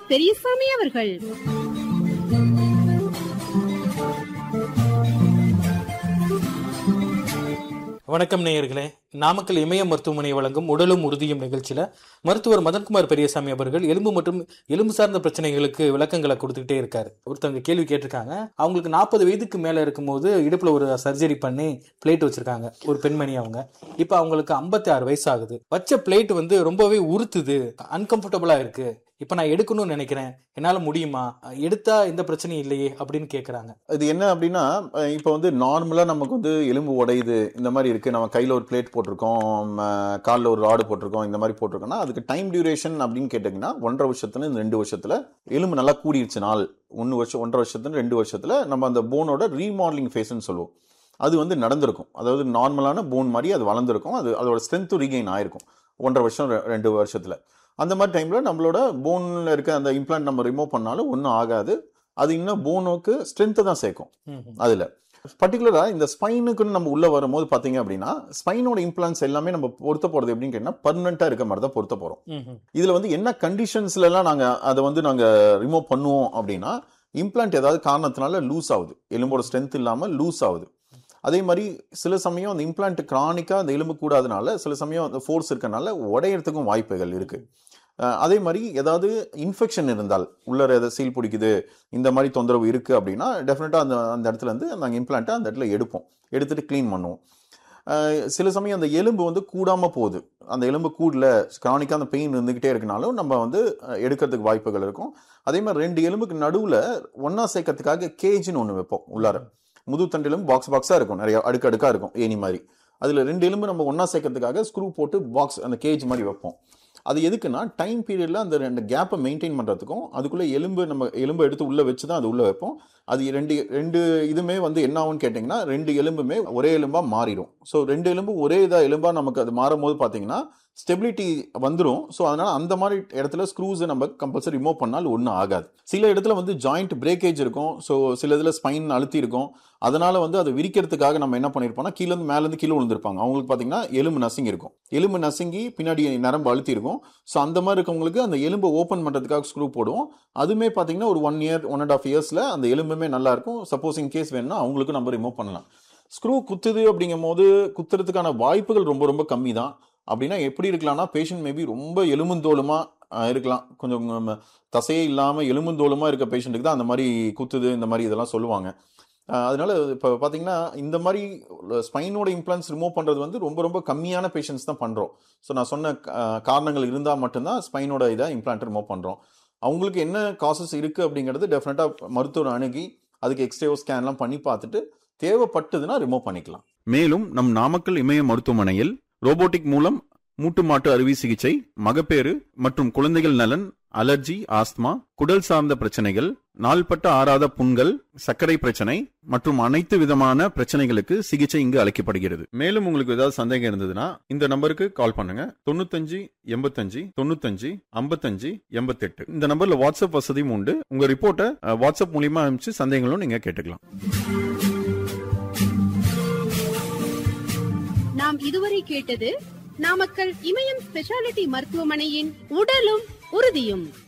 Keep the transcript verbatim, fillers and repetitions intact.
பெரியசாமி அவர்கள். வணக்கம் நேயர்களே. நாமக்கல் இமய மருத்துவமனை வழங்கும் உடலும் உறுதியும் நிகழ்ச்சியில மருத்துவர் மதன்குமார் பெரியசாமி அவர்கள் எலும்பு மற்றும் எலும்பு சார்ந்த பிரச்சனைகளுக்கு விளக்கங்களை கொடுத்துக்கிட்டே இருக்காரு. ஒருத்தவங்க கேள்வி கேட்டிருக்காங்க. அவங்களுக்கு நாற்பது வயதுக்கு மேல இருக்கும்போது இடுப்புல ஒரு சர்ஜரி பண்ணி பிளேட் வச்சிருக்காங்க, ஒரு பெண்மணி. அவங்க இப்ப அவங்களுக்கு ஐம்பத்தி ஆறு வயசு ஆகுது. வச்ச பிளேட் வந்து ரொம்பவே உறுத்துது, அன்கம்ஃபர்டபுளா இருக்கு. இப்ப நான் எடுக்கணும்னு நினைக்கிறேன், என்னால முடியுமா? எடுத்தா எந்த பிரச்சனையும் இல்லையே அப்படின்னு கேக்குறாங்க. இது என்ன அப்படின்னா, இப்ப வந்து நார்மலா நமக்கு வந்து எலும்பு உடையுது இந்த மாதிரி இருக்கு, நம்ம கையில ஒரு பிளேட் போட்டிருக்கோம், காலில் ஒரு ராடு போட்டிருக்கோம், இந்த மாதிரி போட்டிருக்கோம்னா அதுக்கு டைம் டியூரேஷன் அப்படின்னு கேட்டீங்கன்னா ஒன்றரை வருஷத்துல இந்த ரெண்டு வருஷத்துல எலும்பு நல்லா கூடிருச்சு. நாள் ஒன்னு வருஷம் ஒன்றரை வருஷத்துல ரெண்டு வருஷத்துல நம்ம அந்த போனோட ரீமாடலிங் ஃபேஸ்ன்னு சொல்லுவோம். அது வந்து நடந்திருக்கும். அதாவது நார்மலான போன் மாதிரி அது வளர்ந்துருக்கும். அது அதோட ஸ்ட்ரென்த் ரீகெயின் ஆயிருக்கும் ஒன்றரை வருஷம் ரெண்டு வருஷத்துல. அந்த மாதிரி டைம்ல நம்மளோட போன்ல இருக்க அந்த இம்ப்ளான்ட் நம்ம ரிமூவ் பண்ணாலும் ஒன்றும் ஆகாது. அது இன்னும் போனுக்கு ஸ்ட்ரென்த்தை தான் சேர்க்கும். அதுல பர்டிகுலரா இந்த ஸ்பைனுக்குன்னு நம்ம உள்ள வரும்போது பாத்தீங்க அப்படின்னா, ஸ்பைனோட இம்ப்ளான்ட்ஸ் எல்லாமே நம்ம பொருத்த போறது எப்படின்னு கேட்டா பர்மனண்டா இருக்க மாதிரி தான் பொருத்த போறோம். இதுல வந்து என்ன கண்டிஷன்ஸ்ல எல்லாம் நாங்க அதை வந்து நாங்க ரிமூவ் பண்ணுவோம் அப்படின்னா, இம்ப்ளான்ட் ஏதாவது காரணத்தினால லூஸ் ஆகுது, எலும்போட ஸ்ட்ரென்த் இல்லாம லூஸ் ஆகுது. அதே மாதிரி சில சமயம் அந்த இம்ப்ளான்ட் கிரானிக்கா அந்த எலும்பு கூடாதனால சில சமயம் அந்த ஃபோர்ஸ் இருக்கனால உடையறதுக்கும் வாய்ப்புகள் இருக்கு. அதே மாதிரி ஏதாவது இன்ஃபெக்ஷன் இருந்தால், உள்ளர ஏதாவது சீல் பிடிக்குது, இந்த மாதிரி தொந்தரவு இருக்கு அப்படின்னா டெஃபினட்டா அந்த அந்த இடத்துல இருந்து நாங்கள் இம்ப்ளான்ட்டை அந்த இடத்துல எடுப்போம், எடுத்துட்டு கிளீன் பண்ணுவோம். சில சமயம் அந்த எலும்பு வந்து கூடாம போகுது, அந்த எலும்பு கூடல கிரானிக்கா அந்த பெயின் இருந்துகிட்டே இருக்கனாலும் நம்ம வந்து எடுக்கிறதுக்கு வாய்ப்புகள் இருக்கும். அதே மாதிரி ரெண்டு எலும்புக்கு நடுவுல ஒன்னா சேர்க்கறதுக்காக கேஜ்னு ஒன்று வைப்போம். உள்ளார முதுகுத்தண்டு எலும்பு பாக்ஸ் பாக்ஸா இருக்கும், நிறைய அடுக்கு அடுக்கா இருக்கும் ஏனி மாதிரி. அதுல ரெண்டு எலும்பு நம்ம ஒன்னா சேர்க்கறதுக்காக ஸ்க்ரூ போட்டு பாக்ஸ் அந்த கேஜ் மாதிரி வைப்போம். அது எதுக்குன்னா டைம் பீரியட்ல அந்த ரெண்டு கேப்பை மெயின்டைன் பண்றதுக்கும், அதுக்குள்ள எலும்பு நம்ம எலும்பு எடுத்து உள்ள வச்சு தான் அது உள்ள வைப்போம். அது ரெண்டு ரெண்டு இதுமே வந்து என்ன ஆகும்னு கேட்டீங்கன்னா, ரெண்டு எலும்புமே ஒரே எலும்பா மாறிடும். ஸோ ரெண்டு எலும்பு ஒரே இதா எலும்பா நமக்கு அது மாறும் போது பாத்தீங்கன்னா ஸ்டெபிலிட்டி வந்துடும். ஸோ அதனால அந்த மாதிரி இடத்துல ஸ்க்ரூஸ் நம்ம கம்பல்சரி ரிமூவ் பண்ணால் ஒன்றும் ஆகாது. சில இடத்துல வந்து ஜாயிண்ட் பிரேக்கேஜ் இருக்கும். ஸோ சில இதில் ஸ்பைன் அழுத்தி இருக்கும். அதனால வந்து அதை விரிக்கிறதுக்காக நம்ம என்ன பண்ணிருப்போம்னா, கீழே இருந்து மேல இருந்து கீழே விழுந்திருப்பாங்க. அவங்களுக்கு பாத்தீங்கன்னா எலும்பு நசுங்கி இருக்கும், எலும்பு நசுங்கி பின்னாடி நரம்பு அழுத்தி இருக்கும். ஸோ அந்த மாதிரி இருக்கவங்களுக்கு அந்த எலும்பை ஓப்பன் பண்றதுக்காக ஸ்க்ரூ போடுவோம். அதுமே பாத்தீங்கன்னா ஒரு one year one and half இயர்ஸ்ல அந்த எலும்புமே நல்லா இருக்கும். சப்போஸ் இன் கேஸ் வேணும்னா அவங்களுக்கு நம்ம ரிமூவ் பண்ணலாம். ஸ்க்ரூ குத்துது அப்படிங்கும் போது குத்துறதுக்கான வாய்ப்புகள் ரொம்ப ரொம்ப கம்மி தான். அப்படின்னா எப்படி இருக்கலாம்னா, பேஷண்ட் மேபி ரொம்ப எலும்புந்தோலுமா இருக்கலாம், கொஞ்சம் தசையே இல்லாம எலும்புந்தோலுமா இருக்க பேஷண்ட்டுக்கு தான் அந்த மாதிரி குத்துது இந்த மாதிரி இதெல்லாம் சொல்லுவாங்க. அதனால இப்போ பார்த்தீங்கன்னா இந்த மாதிரி ஸ்பைனோட இம்ப்ளான்ட்ஸ் ரிமூவ் பண்ணுறது வந்து ரொம்ப ரொம்ப கம்மியான பேஷண்ட்ஸ் தான் பண்ணுறோம். ஸோ நான் சொன்ன காரணங்கள் இருந்தால் மட்டும்தான் ஸ்பைனோட இதை இம்ப்ளான்ட் ரிமூவ் பண்ணுறோம். அவங்களுக்கு என்ன காசஸ் இருக்குது அப்படிங்கிறது டெஃபினட்டாக மருத்துவர் அணுகி அதுக்கு எக்ஸ்ரே ஸ்கேன்லாம் பண்ணி பார்த்துட்டு தேவைப்பட்டதுன்னா ரிமூவ் பண்ணிக்கலாம். மேலும் நம் நாமக்கல் இமய மருத்துவமனையில் ரோபோட்டிக் மூலம் மூட்டு மாட்டு அறுவை சிகிச்சை, மகப்பேறு மற்றும் குழந்தைகள் நலன், அலர்ஜி, ஆஸ்துமா, குடல் சார்ந்த பிரச்சனைகள், நாள்பட்ட ஆறாத புண்கள், சர்க்கரை பிரச்சனை மற்றும் அனைத்து விதமான பிரச்சனைகளுக்கு சிகிச்சை இங்கு அளிக்கப்படுகிறது. மேலும் உங்களுக்கு ஏதாவது சந்தேகம் இருந்ததுன்னா இந்த நம்பருக்கு கால் பண்ணுங்க. தொண்ணூத்தஞ்சு எண்பத்தஞ்சு தொண்ணூத்தஞ்சு ஐம்பத்தஞ்சு எண்பத்தி எட்டு. இந்த நம்பர்ல வாட்ஸ்அப் வசதியும் உண்டு. உங்க ரிப்போர்ட்டை வாட்ஸ்அப் மூலியமா அனுப்பிச்சு சந்தேகங்களும் நீங்க கேட்டுக்கலாம். நாம் இதுவரை கேட்டது நாமக்கல் இமயம் ஸ்பெஷாலிட்டி மருத்துவமனையின் உடலும் உறுதியும்.